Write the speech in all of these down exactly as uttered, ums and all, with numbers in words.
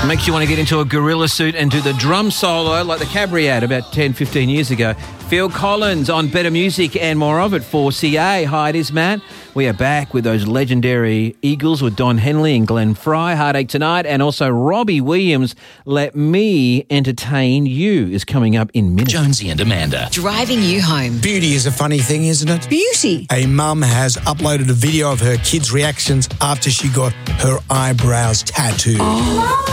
Makes you want to get into a gorilla suit and do the drum solo like the Cadbury ad about ten, fifteen years ago. Phil Collins on Better Music and more of it, four C A. Hi, it is Matt. We are back with those legendary Eagles with Don Henley and Glenn Fry, Heartache Tonight, and also Robbie Williams, Let Me Entertain You is coming up in minutes. Jonesy and Amanda. Driving you home. Beauty is a funny thing, isn't it? Beauty. A mum has uploaded a video of her kids' reactions after she got her eyebrows tattooed. Mama!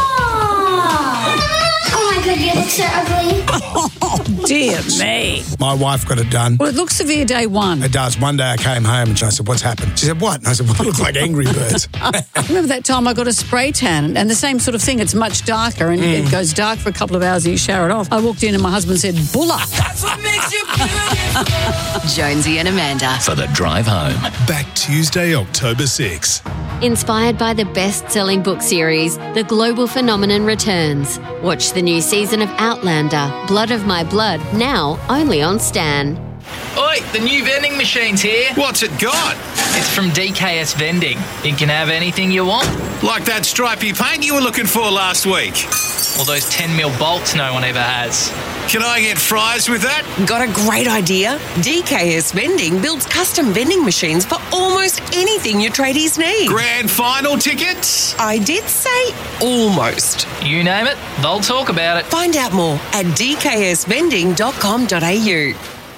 Oh my God, you look so ugly. Oh, dear me. My wife got it done. Well, it looks severe day one. It does. One day I came home and I said, what's happened? She said, what? And I said, well, I look like Angry Birds. Remember that time I got a spray tan and the same sort of thing. It's much darker and mm. it goes dark for a couple of hours and you shower it off. I walked in and my husband said, Bulla. That's what makes you beautiful. Jonesy and Amanda. For the drive home. Back Tuesday, October sixth. Inspired by the best-selling book series, The Global Phenomenon returns. Watch the new season of Outlander, Blood of My Blood, now only on Stan. Oi, the new vending machine's here. What's it got? It's from D K S Vending. You can have anything you want. Like that stripy paint you were looking for last week. Or those ten mil bolts no one ever has. Can I get fries with that? Got a great idea? D K S Vending builds custom vending machines for almost anything your tradies need. Grand final tickets? I did say almost. You name it, they'll talk about it. Find out more at d k s vending dot com dot a u.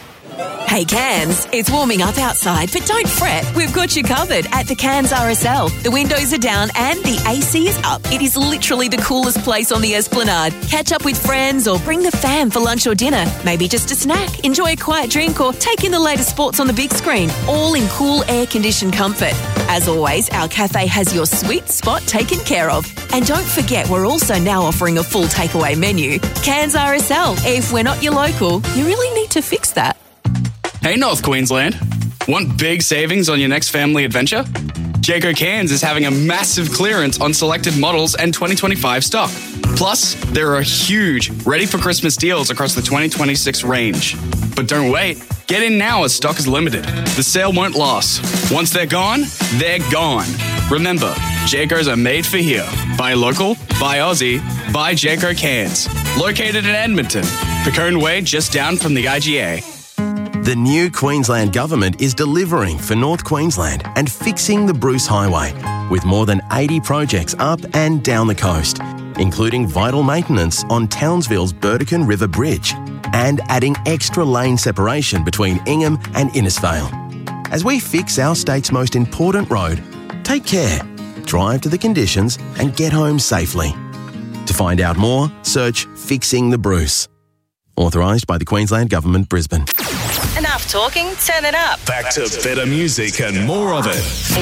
Hey Cairns, it's warming up outside, but don't fret, we've got you covered at the Cairns R S L. The windows are down and the A C is up. It is literally the coolest place on the Esplanade. Catch up with friends or bring the fam for lunch or dinner. Maybe just a snack, enjoy a quiet drink or take in the latest sports on the big screen, all in cool air-conditioned comfort. As always, our cafe has your sweet spot taken care of. And don't forget, we're also now offering a full takeaway menu. Cairns R S L, if we're not your local, you really need to fix that. Hey North Queensland, want big savings on your next family adventure? Jayco Cairns is having a massive clearance on selected models and twenty twenty-five stock. Plus, there are huge ready for Christmas deals across the twenty twenty-six range. But don't wait, get in now as stock is limited. The sale won't last. Once they're gone, they're gone. Remember, Jaycos are made for here. Buy local, buy Aussie, buy Jayco Cairns. Located in Edmonton, Picone Way just down from the I G A. The new Queensland Government is delivering for North Queensland and fixing the Bruce Highway with more than eighty projects up and down the coast, including vital maintenance on Townsville's Burdekin River Bridge and adding extra lane separation between Ingham and Innisfail. As we fix our state's most important road, take care, drive to the conditions and get home safely. To find out more, search Fixing the Bruce. Authorised by the Queensland Government, Brisbane. Enough talking, turn it up. Back to better music and more of it.